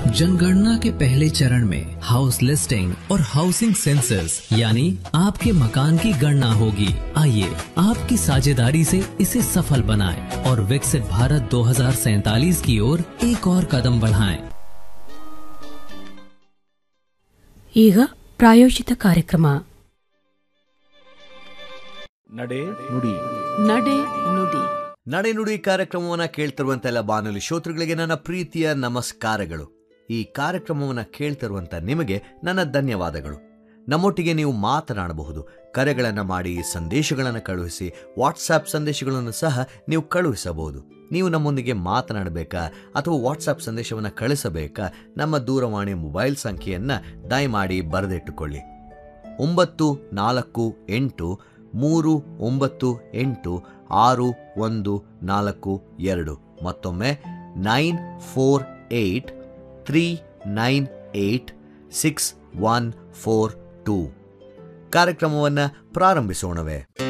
जनगणना के पहले चरण में हाउस लिस्टिंग और हाउसिंग सेंसस यानी आपके मकान की गणना होगी। आइए आपकी साझेदारी से इसे सफल बनाएं और विकसित भारत 2047 की ओर एक और कदम बढ़ाएं। ಈಗ ಪ್ರಾಯೋಜಿತ ಕಾರ್ಯಕ್ರಮ ನಡೆ ನುಡಿ. ನಡೆ ನುಡಿ. ನಡೆ ನುಡಿ ಕಾರ್ಯಕ್ರಮವನ್ನು ಕೇಳ್ತಿರುವಂಥ ಎಲ್ಲ ಬಾನುಲಿ ಶ್ರೋತೃಗಳಿಗೆ ನನ್ನ ಪ್ರೀತಿಯ ನಮಸ್ಕಾರಗಳು. ಈ ಕಾರ್ಯಕ್ರಮವನ್ನು ಕೇಳ್ತಿರುವಂಥ ನಿಮಗೆ ನನ್ನ ಧನ್ಯವಾದಗಳು. ನಮ್ಮೊಟ್ಟಿಗೆ ನೀವು ಮಾತನಾಡಬಹುದು, ಕರೆಗಳನ್ನು ಮಾಡಿ, ಸಂದೇಶಗಳನ್ನು ಕಳುಹಿಸಿ, ವಾಟ್ಸಾಪ್ ಸಂದೇಶಗಳನ್ನು ಸಹ ನೀವು ಕಳುಹಿಸಬಹುದು. ನೀವು ನಮ್ಮೊಂದಿಗೆ ಮಾತನಾಡಬೇಕಾ ಅಥವಾ ವಾಟ್ಸಾಪ್ ಸಂದೇಶವನ್ನು ಕಳಿಸಬೇಕಾ? ನಮ್ಮ ದೂರವಾಣಿ ಮೊಬೈಲ್ ಸಂಖ್ಯೆಯನ್ನು ದಯಮಾಡಿ ಬರೆದಿಟ್ಟುಕೊಳ್ಳಿ. 9483986142. ಮತ್ತೊಮ್ಮೆ 9483986142. ಕಾರ್ಯಕ್ರಮವನ್ನು ಪ್ರಾರಂಭಿಸೋಣವೇ?